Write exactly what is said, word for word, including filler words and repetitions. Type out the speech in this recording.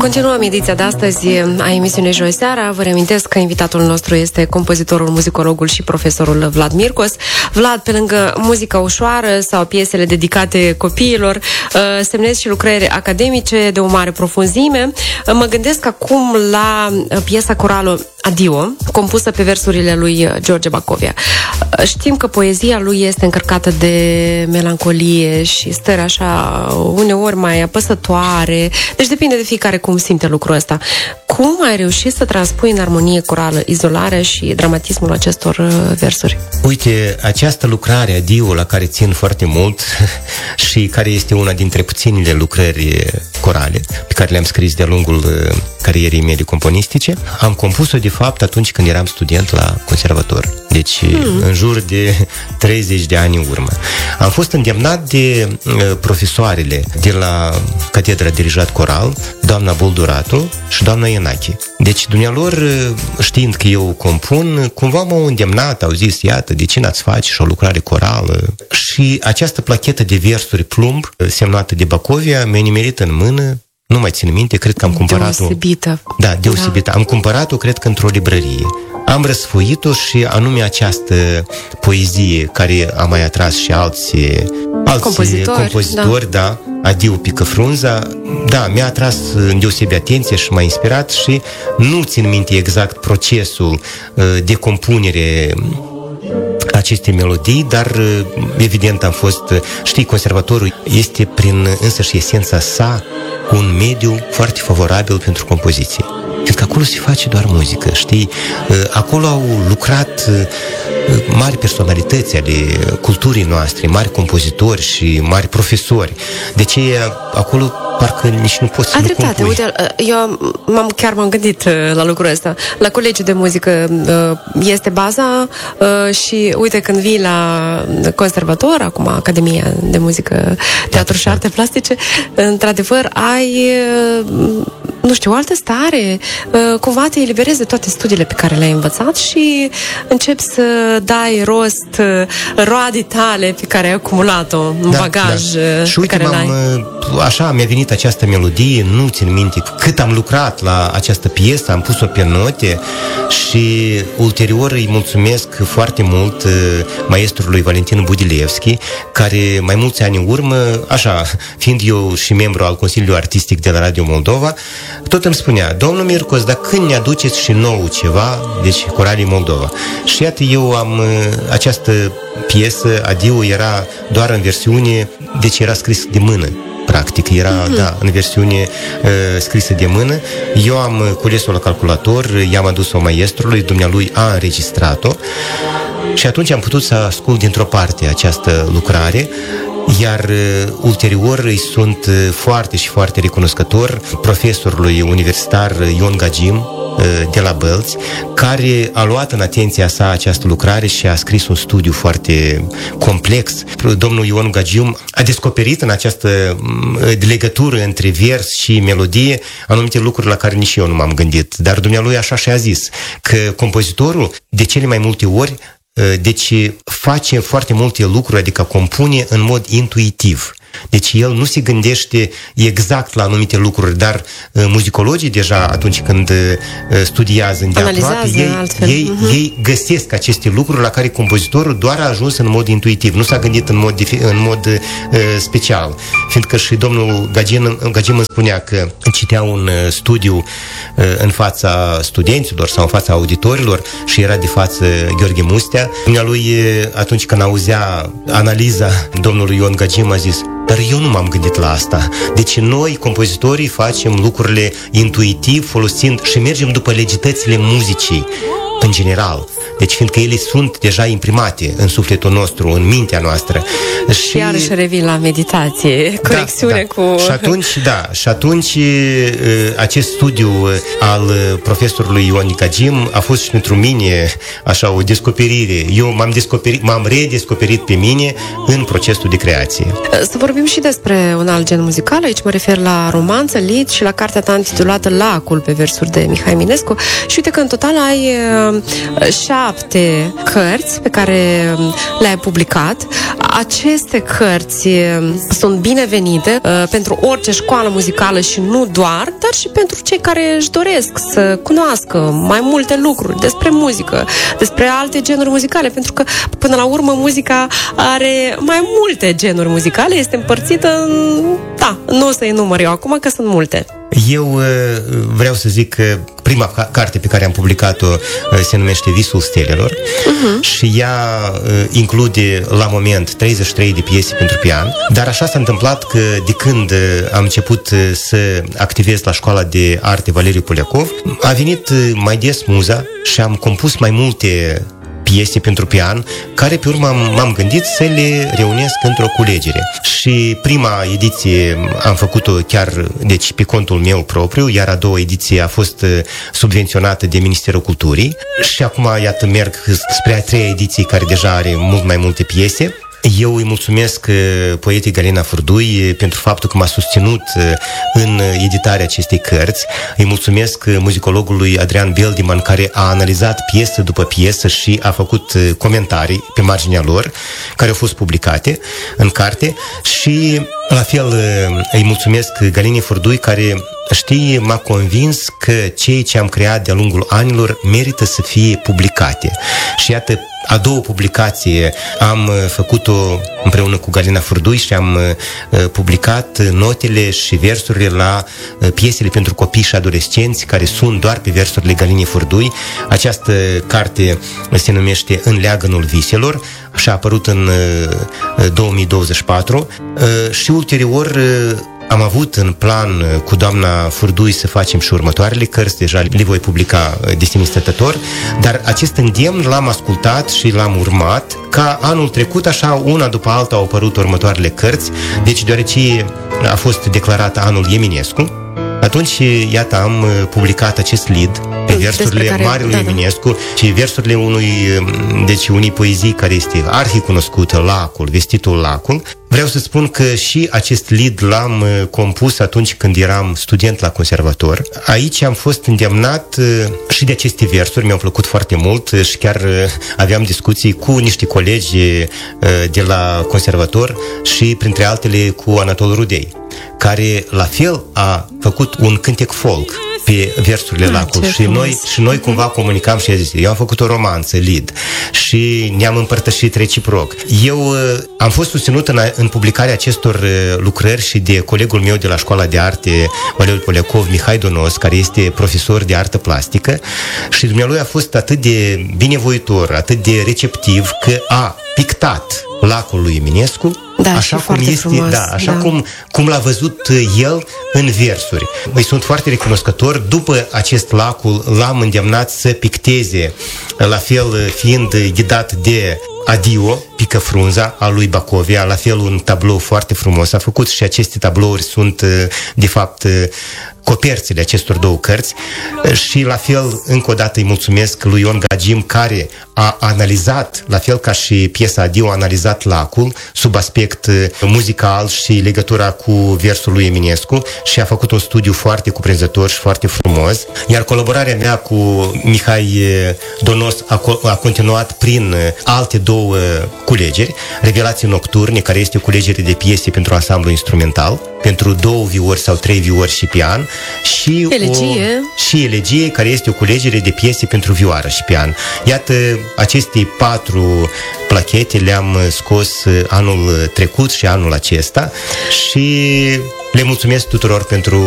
Continuăm ediția de astăzi a emisiunii Joi Seara. Vă reamintesc că invitatul nostru este compozitorul, muzicologul și profesorul Vlad Mircos. Vlad, pe lângă muzica ușoară sau piesele dedicate copiilor, semnezi și lucrări academice de o mare profunzime. Mă gândesc acum la piesa corală Adio, compusă pe versurile lui George Bacovia. Știm că poezia lui este încărcată de melancolie și stări așa uneori mai apăsătoare, deci depinde de fiecare cum simte lucrul ăsta. Cum ai reușit să transpui în armonie corală izolarea și dramatismul acestor versuri? Uite, această lucrare Adio, la care țin foarte mult și care este una dintre puținile lucrări corale pe care le-am scris de-a lungul carierei mele componistice, am compus-o de fapt atunci când eram student la conservator. Deci mm. în jur de treizeci de ani în urmă. Am fost îndemnat de uh, profesoarele de la Catedra de Dirijat Coral, doamna Bolduratu și doamna Ienache. Deci dumnealor, știind că eu compun, cumva m-au îndemnat, au zis, iată, de ce n-ați face și o lucrare corală? Și această plachetă de versuri plumb, semnată de Bacovia, mi-a nimerit în mână. Nu mai țin minte, cred că am cumpărat-o. Deosebită. Da, deosebită. Da. Am cumpărat-o, cred că într-o librărie. Am răsfoit-o și anume această poezie care a mai atras și alți, alți compozitori, compozitori da. da, Adio pică frunza, da, mi-a atras îndeosebi atenție și m-a inspirat și nu țin minte exact procesul de compunere aceste melodii, dar evident am fost, știi, conservatorul este prin însăși esența sa un mediu foarte favorabil pentru compoziție. Pentru că acolo se face doar muzică, știi? Acolo au lucrat mari personalități ale culturii noastre, mari compozitori și mari profesori. De ce acolo parcă nici nu poți să nu compui. Adreptate, uite, eu m-am, chiar m-am gândit la lucrul ăsta. La colegiul de muzică este baza și uite, când vii la conservator, acum Academia de Muzică, Teatru și Arte Plastice, într-adevăr ai, nu știu, o altă stare, cumva te eliberezi de toate studiile pe care le-ai învățat și începi să dai rost roadei tale pe care ai acumulat-o, un da, bagaj da. Și pe uite, care l-ai. Așa mi-a venit această melodie, nu țin minte cât am lucrat la această piesă, am pus-o pe note și ulterior îi mulțumesc foarte mult maestrului Valentin Budilevski, care mai mulți ani în urmă, așa, fiind eu și membru al Consiliului Artistic de la Radio Moldova, tot îmi spunea, domnul Mircos, dar când ne aduceți și nou ceva, deci Coralii Moldova. Și iată, eu am această piesă, Adio, era doar în versiune, deci era scris de mână. Practic, era, mm-hmm. da, în versiune uh, scrisă de mână. Eu am cules-o la calculator, i-am adus-o maestrului, dumnealui a înregistrat-o și atunci am putut să ascult dintr-o parte această lucrare, iar uh, ulterior îi sunt uh, foarte și foarte recunoscător profesorului universitar Ion Gagim de la Bălți, care a luat în atenția sa această lucrare și a scris un studiu foarte complex. Domnul Ion Gagium a descoperit în această legătură între vers și melodie anumite lucruri la care nici eu nu m-am gândit. Dar dumnealui așa și-a zis, că compozitorul de cele mai multe ori deci face foarte multe lucruri, adică compune în mod intuitiv. Deci el nu se gândește exact la anumite lucruri, dar uh, muzicologii deja atunci când uh, studiază îndeaproape, ei, ei, uh-huh. ei găsesc aceste lucruri la care compozitorul doar a ajuns în mod intuitiv, nu s-a gândit în mod, în mod uh, special. Fiindcă și domnul Gagim, Gagim îmi spunea că citea un uh, studiu uh, în fața studenților sau în fața auditorilor și era de față Gheorghe Mustea. Dumnealui, atunci când auzea analiza domnului Ion Gagim, a zis: dar eu nu m-am gândit la asta. Deci noi, compozitorii, facem lucrurile intuitiv, folosind și mergem după legitățile muzicii în general. Deci fiindcă ele sunt deja imprimate în sufletul nostru, în mintea noastră. Și iarăși revin la meditație, conexiune da, da. cu... Și atunci, da, și atunci acest studiu al profesorului Ion Gagim a fost și pentru mine așa o descoperire. Eu m-am descoperit, m-am redescoperit pe mine în procesul de creație. Să vorbim și despre un alt gen muzical. Aici mă refer la romanță, lied și la cartea ta intitulată Lacul, pe versuri de Mihai Eminescu. Și uite că în total ai șapte cărți pe care le-ai publicat. Aceste cărți sunt binevenite uh, pentru orice școală muzicală și nu doar, dar și pentru cei care își doresc să cunoască mai multe lucruri despre muzică, despre alte genuri muzicale, pentru că până la urmă muzica are mai multe genuri muzicale, este împărțită în... Da, nu o să enumăr eu acum, că sunt multe. Eu uh, vreau să zic că prima ca- carte pe care am publicat-o uh, se numește Visul Stelelor uh-huh. și ea uh, include la moment treizeci și trei de piese pentru pian, dar așa s-a întâmplat că de când uh, am început uh, să activez la Școala de Arte Valeriu Poliakov, a venit uh, mai des muza și am compus mai multe piese pentru pian, care pe urmă m-am gândit să le reunesc într-o culegere. Și prima ediție am făcut-o chiar, deci, pe contul meu propriu, iar a doua ediție a fost subvenționată de Ministerul Culturii și acum, iată, merg spre a treia ediție, care deja are mult mai multe piese. Eu îi mulțumesc poetei Galina Furdui pentru faptul că m-a susținut în editarea acestei cărți. Îi mulțumesc muzicologului Adrian Beldiman, care a analizat piesă după piesă și a făcut comentarii pe marginea lor, care au fost publicate în carte. Și la fel îi mulțumesc Galinei Furdui, care, știi, m-a convins că ceea ce am creat de-a lungul anilor merită să fie publicate. Și iată, a doua publicație am făcut-o împreună cu Galina Furdui și am uh, publicat notele și versurile la uh, piesele pentru copii și adolescenți, care sunt doar pe versurile Galinei Furdui. Această carte se numește În leagănul viselor și a apărut în uh, două mii douăzeci și patru uh, și ulterior uh, am avut în plan cu doamna Furdui să facem și următoarele cărți, deja le voi publica de sine stătător, dar acest îndemn l-am ascultat și l-am urmat, ca anul trecut, așa, una după alta au apărut următoarele cărți, deci deoarece a fost declarat anul Eminescu, atunci, iată, am publicat acest lead pe versurile care, Marelui da, Eminescu da. și versurile unui, deci unei poezii care este arhicunoscută, Lacul, Vestitul Lacul. Vreau să spun că și acest lead l-am compus atunci când eram student la conservator. Aici am fost îndemnat și de aceste versuri, mi-au plăcut foarte mult și chiar aveam discuții cu niște colegi de la conservator și printre altele cu Anatol Rudei, care la fel a făcut un cântec folk pe versurile ah, Lacul și noi, și noi cumva comunicam și a zis, eu am făcut o romanță, lead, și ne-am împărtășit reciproc. Eu uh, am fost susținut în, în publicarea acestor uh, lucrări și de colegul meu de la Școala de Arte Valeriu Poliakov, Mihai Donos, care este profesor de artă plastică, și dumnealui a fost atât de binevoitor, atât de receptiv, că a pictat Lacul lui Eminescu, da, așa cum este, frumos, da, așa da. cum, cum l-a văzut el în versuri. Îi sunt foarte recunoscător. După acest Lacul l-am îndemnat să picteze, la fel fiind ghidat de Adio, Pică frunza, a lui Bacovia, la fel un tablou foarte frumos. A făcut și aceste tablouri sunt, de fapt, coperțile acestor două cărți și la fel, încă o dată îi mulțumesc lui Ion Gagim, care a analizat, la fel ca și piesa Adio, a analizat Lacul sub aspect muzical și legătura cu versul lui Eminescu și a făcut un studiu foarte cuprinzător și foarte frumos. Iar colaborarea mea cu Mihai Donos a, co- a continuat prin alte două culegeri, Revelații Nocturne, care este o culegere de piese pentru ansamblu instrumental, pentru două viori sau trei viori și pian, și Elegie. O, și Elegie, care este o culegere de piese pentru vioară și pian. Iată, aceste patru plachete le-am scos anul trecut și anul acesta și le mulțumesc tuturor pentru